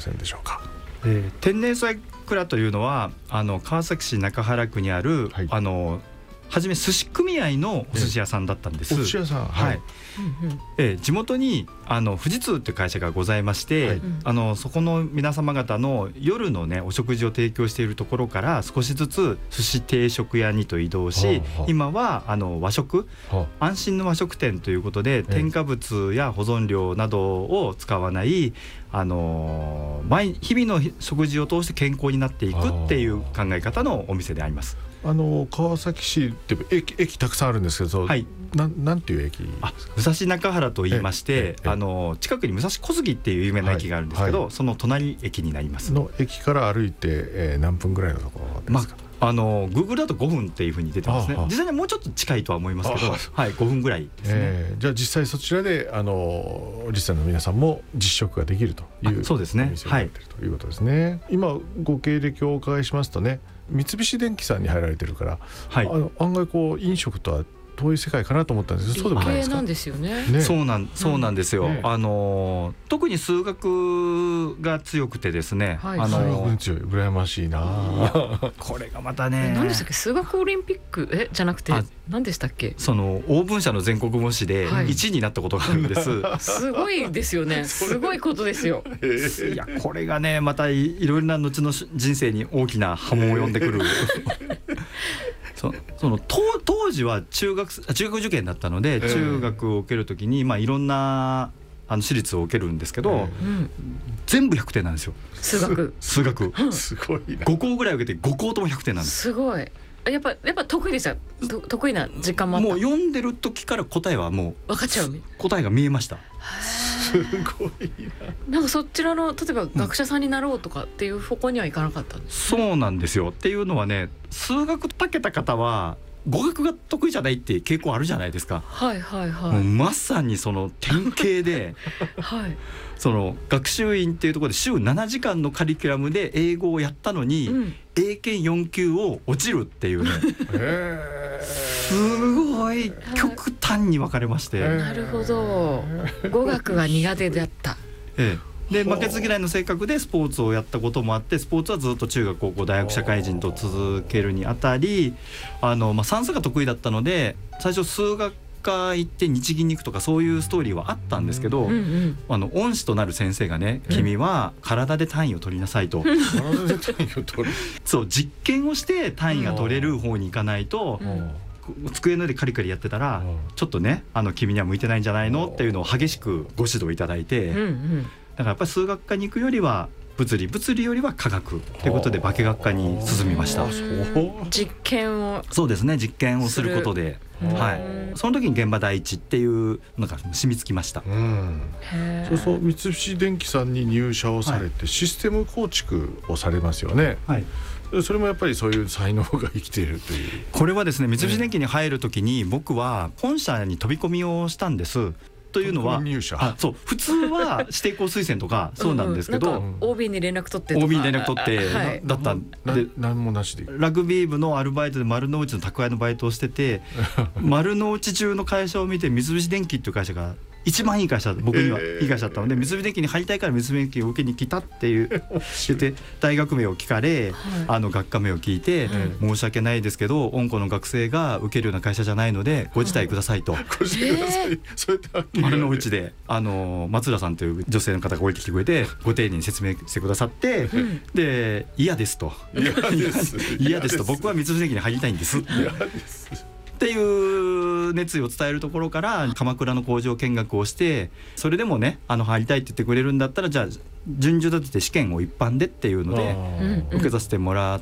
せんでしょうか。 天然素焼き蔵というのは川崎市中原区にある、 はい、 はじめ寿司組合のお寿司屋さんだったんです。 お寿司屋さん、はい、 地元に富士通という会社がございまして、はい、そこの皆様方の夜のねお食事を提供しているところから少しずつ寿司定食屋にと移動し、今は和食、安心の和食店ということで添加物や保存料などを使わない日々の食事を通して健康になっていくっていう考え方のお店であります。 川崎市って駅たくさんあるんですけど、はい、なんていう駅ですか？ 武蔵中原と言いまして、近くに武蔵小杉っていう有名な駅があるんですけど、はいはい、その隣駅になります。 の駅から歩いて、何分ぐらいのところですか ？Google だと5分っていうふうに出てますね。実際にはもうちょっと近いとは思いますけど、はい、5分ぐらいですね。 じゃあ実際そちらで実際の皆さんも実食ができるというそうですね。 お店になっているということですね。はい、今ご経歴をお伺いしますとね、三菱電機さんに入られてるから、はい、案外飲食とは遠い世界かなと思ったんですけど、そうでもないですか？ 理系なんですよね。 そうなんですよ。特に数学が強くてですね、 数学に強い、羨ましいな。 これがまたね、 何でしたっけ、数学オリンピックじゃなくて何でしたっけ、 応分社の全国模試で1位になったことがあるんです。 すごいですよね。すごいことですよ。 いやこれがねまたいろいろな後の人生に大きな波紋を呼んでくる。当時は中学受験だったので、中学を受けるときにいろんな私立を受けるんですけど、全部100点なんですよ。数学すごいな。5校ぐらい受けて5校とも100点なんです。 すごい。やっぱ得意でした。得意な時間もあった。 もう読んでる時から答えはもう分かっちゃう。 答えが見えました。 すごいな。なんかそちらの例えば学者さんになろうとかっていう方向にはいかなかったんです、 ね。そうなんですよ。っていうのはね、数学たけた方は語学が得意じゃないって傾向あるじゃないですか。 はいはいはい。 もうまさにその典型で、はい、学習院っていうところで週7時間のカリキュラムで英語をやったのに、英検4級を落ちるっていうね。すごい極端に分かれまして。 なるほど。語学が苦手だった。 で負けず嫌いの性格でスポーツをやったこともあって、スポーツはずっと中学高校大学社会人と続けるにあたり、算数が得意だったので最初数学科行って日銀に行くとかそういうストーリーはあったんですけど、恩師となる先生がね、君は体で単位を取りなさいと。 体で単位を取る。 そう実験をして単位が取れる方に行かないと、机の上でカリカリやってたらちょっとね君には向いてないんじゃないのっていうのを激しくご指導いただいて、だからやっぱり数学科に行くよりは物理よりは科学ということで化学科に進みました。 実験をそうですね、実験をすることで、はい、その時に現場第一っていうのが染みつきました。 そう三菱電機さんに入社をされて、システム構築をされますよね。はい、それもやっぱりそういう才能が生きているという。 これはですね、三菱電機に入る時に僕は本社に飛び込みをしたんです。というのはそう普通は指定校推薦とかそうなんですけど、 OB に連絡取ってとか OB に連絡取ってだったんで、 何もなしでラグビー部のアルバイトで丸の内の宅配のバイトをしてて、丸の内中の会社を見て三菱電機っていう会社が一番いい会社、僕にはいい会社だったので、三菱電機に入りたいから三菱電機を受けに来たって言って大学名を聞かれ、学科名を聞いて、申し訳ないですけど温厚の学生が受けるような会社じゃないのでご辞退くださいと。 ご辞退ください。そうやって丸の内で松浦さんという女性の方が降りてきてくれてご丁寧に説明してくださって、で嫌ですと僕は三菱電機に入りたいんですっていう熱意を伝えるところから鎌倉の工場見学をして、それでもね入りたいって言ってくれるんだったらじゃあ順序立てて試験を一般でっていうので受けさせてもらって、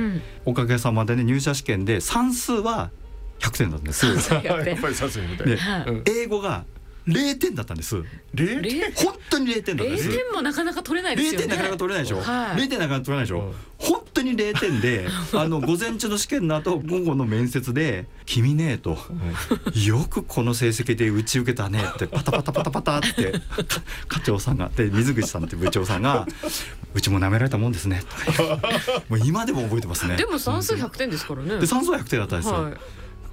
おかげさまでね入社試験で算数は100点だったんです。 やっぱり算数みたいな。 英語が0点だったんです。本当に0点だったんです。 0点もなかなか取れないですよね。 0点なかなか取れないでしょ。0点なかなか取れないでしょ。本当に0点で午前中の試験の後午後の面接で君ねと、よくこの成績で打ち受けたねってパタって課長さんがで水口さんって部長さんがうちも舐められたもんですねもう今でも覚えてますね。 でも算数100点ですからね。 で算数は100点だったんですよ。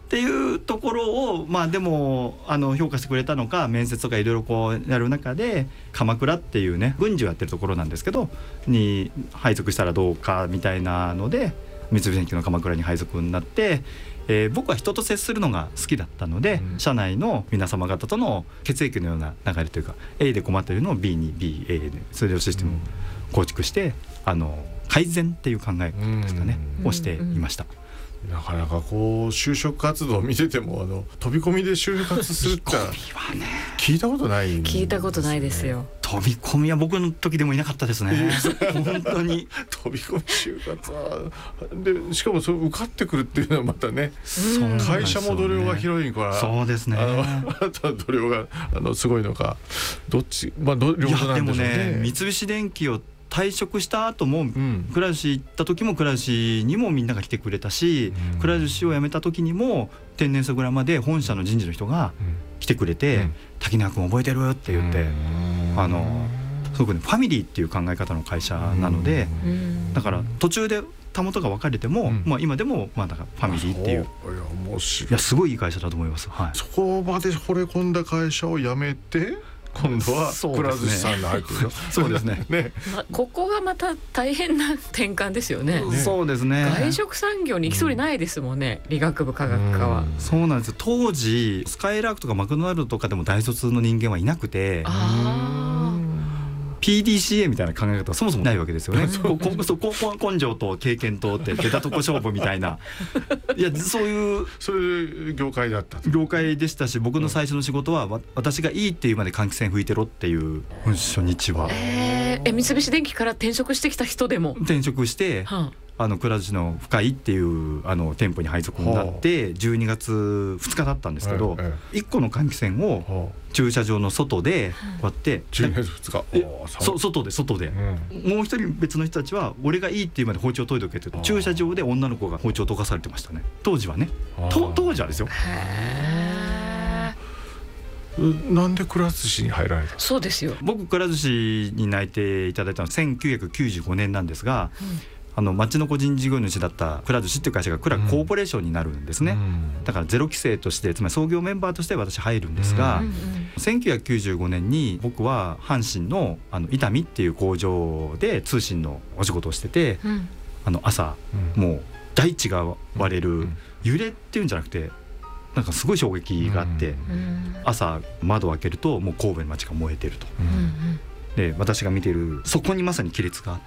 っていうところをまあでも評価してくれたのか、面接とかいろいろこうやる中で鎌倉っていうね軍事をやってるところなんですけどに配属したらどうかみたいなので三菱電機の鎌倉に配属になって、僕は人と接するのが好きだったので、社内の皆様方との血液のような流れというか A で困っているのを B に BA でそれをシステムを構築して改善っていう考えですかねをしていました。 なかなかこう就職活動を見てても飛び込みで就活するって聞いたことないんですね。 聞いたことないですよ。 飛び込みは僕の時でもいなかったですね本当に飛び込み就活はでしかもそれ受かってくるっていうのはまたね、会社も度量が広いから、 そうですね、 あとは度量がすごいのかどっち両方なんでしょうね。 でもね三菱電機を退職した後も、くら寿司行った時もくら寿司にもみんなが来てくれたし、くら寿司を辞めた時にも天然素グラマで本社の人事の人が来てくれて、滝永君覚えてるって言って、すごくねファミリーっていう考え方の会社なので、だから途中でたもとが分かれても、今でもだからファミリーっていう、いやすごいいい会社だと思います。 そこまで惚れ込んだ会社を辞めて今度はくら寿司さんが入ってるよ。 そうですね。 ここがまた大変な転換ですよね。 そうですね。 外食産業に行きそうにないですもんね、理学部科学科は。 そうなんです。当時スカイラークとかマクドナルドとかでも大卒の人間はいなくて、PDCA みたいな考え方はそもそもないわけですよね。根性と経験とって出たとこ勝負みたいな、いやそういう業界だった業界でしたし、僕の最初の仕事は私がいいっていうまで換気扇吹いてろっていう初日は、 三菱電機から転職してきた人でも転職して、くら寿司の深井っていう店舗に配属になって12月2日だったんですけど、1個の換気扇を駐車場の外でこうやって 12月2日外で、もう一人別の人たちは俺がいいっていうまで包丁研いどけって駐車場で女の子が包丁研がされてましたね、当時はね。当時はですよ。 なんでくら寿司に入られた？ そうですよ。 僕くら寿司に内定いただいたのは1995年なんですが、町の個人事業主だったくら寿司っていう会社がくらコーポレーションになるんですね。だからゼロ規制として、つまり創業メンバーとして私入るんですが、1995年に僕は阪神の伊丹っていう工場で通信のお仕事をしてて、朝もう大地が割れる揺れっていうんじゃなくて、なんかすごい衝撃があって、朝窓を開けるともう神戸の街が燃えてると。で私が見てるそこにまさに亀裂があって、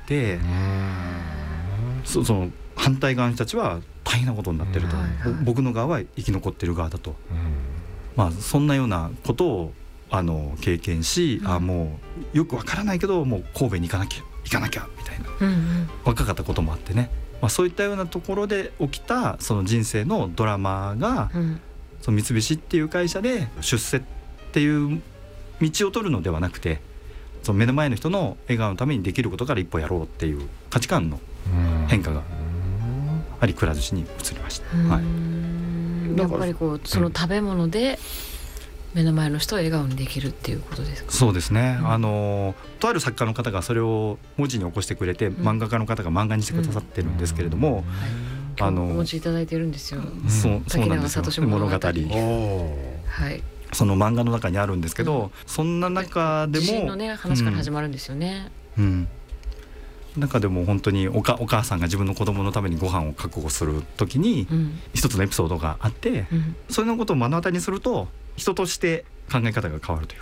その反対側の人たちは大変なことになってると、僕の側は生き残ってる側だと、そんなようなことを経験し、もうよくわからないけどもう神戸に行かなきゃみたいな、若かったこともあってね、そういったようなところで起きたその人生のドラマが、その三菱っていう会社で出世っていう道を取るのではなくて、その目の前の人の笑顔のためにできることから一歩やろうっていう価値観の変化がありくら寿司に移りました。 やっぱりこうその食べ物で目の前の人を笑顔にできるっていうことですか？ そうですね。とある作家の方がそれを文字に起こしてくれて、漫画家の方が漫画にしてくださってるんですけれども、 お持ちいただいてるんですよ。 そうなんですよ。物語。その漫画の中にあるんですけど、そんな中でも地震のね話から始まるんですよね。 中でも本当にお母さんが自分の子供のためにご飯を確保する時に一つのエピソードがあって、それのことを目の当たりにすると人として考え方が変わるという